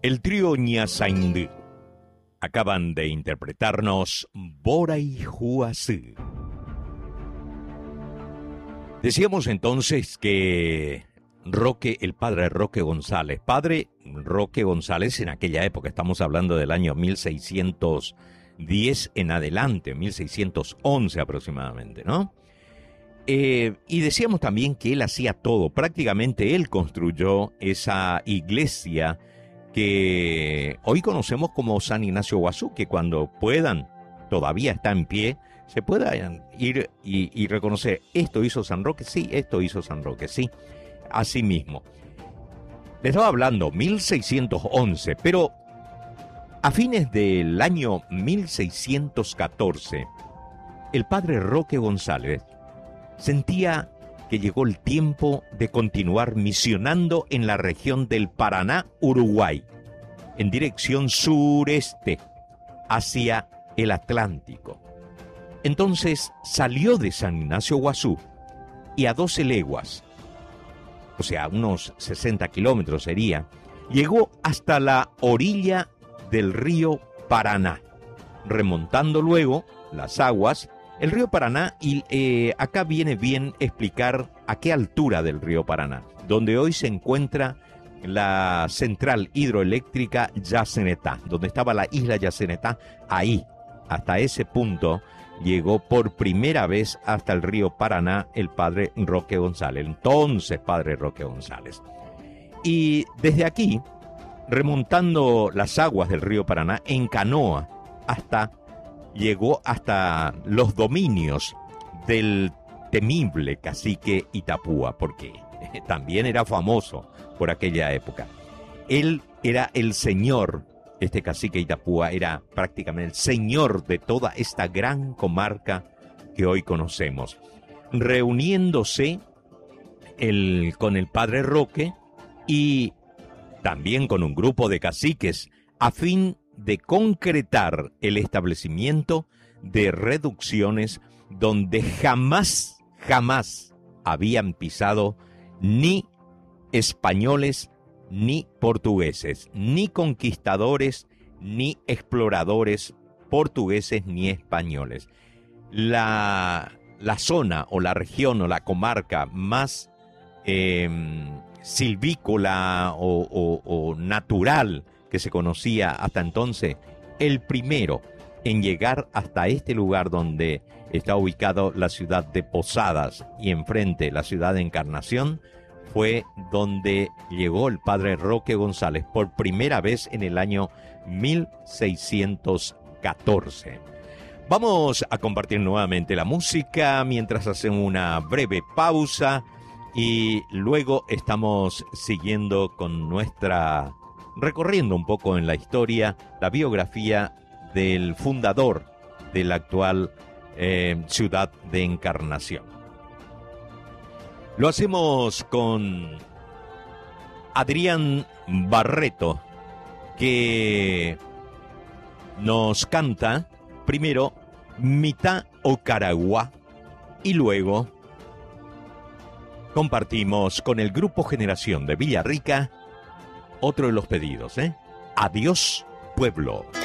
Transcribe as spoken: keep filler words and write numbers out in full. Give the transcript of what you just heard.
El trío Ñasaindú acaban de interpretarnos Boray Huasú. Decíamos entonces que Roque, el padre Roque González, padre Roque González en aquella época, estamos hablando del año mil seiscientos diez en adelante, mil seiscientos once aproximadamente, ¿no? Eh, y decíamos también que él hacía todo, prácticamente él construyó esa iglesia que hoy conocemos como San Ignacio Guazú, que cuando puedan, todavía está en pie, se puedan ir y, y reconocer, esto hizo San Roque, sí, esto hizo San Roque, sí, así mismo. Les estaba hablando, mil seiscientos once, pero a fines del año mil seiscientos catorce, el padre Roque González sentía que llegó el tiempo de continuar misionando en la región del Paraná, Uruguay, en dirección sureste, hacia el Atlántico. Entonces salió de San Ignacio Guazú y a doce leguas, o sea, unos sesenta kilómetros sería, llegó hasta la orilla del río Paraná, remontando luego las aguas el río Paraná, y eh, acá viene bien explicar a qué altura del río Paraná, donde hoy se encuentra la central hidroeléctrica Yacenetá, donde estaba la isla Yacenetá, ahí, hasta ese punto, llegó por primera vez hasta el río Paraná el padre Roque González, entonces padre Roque González. Y desde aquí, remontando las aguas del río Paraná en canoa hasta... llegó hasta los dominios del temible cacique Itapúa, porque también era famoso por aquella época. Él era el señor, este cacique Itapúa era prácticamente el señor de toda esta gran comarca que hoy conocemos, reuniéndose el, con el padre Roque y también con un grupo de caciques a fin de concretar el establecimiento de reducciones donde jamás, jamás habían pisado ni españoles ni portugueses, ni conquistadores ni exploradores portugueses ni españoles. La, la zona o la región o la comarca más eh, silvícola o, o, o natural que se conocía hasta entonces, el primero en llegar hasta este lugar donde está ubicado la ciudad de Posadas y enfrente la ciudad de Encarnación, fue donde llegó el padre Roque González por primera vez en el año mil seiscientos catorce. Vamos a compartir nuevamente la música mientras hacemos una breve pausa y luego estamos siguiendo con nuestra... recorriendo un poco en la historia, la biografía del fundador de la actual eh, ciudad de Encarnación. Lo hacemos con Adrián Barreto, que nos canta primero Mitad Ocaragua y luego compartimos con el Grupo Generación de Villarrica otro de los pedidos, ¿eh? Adiós, pueblo.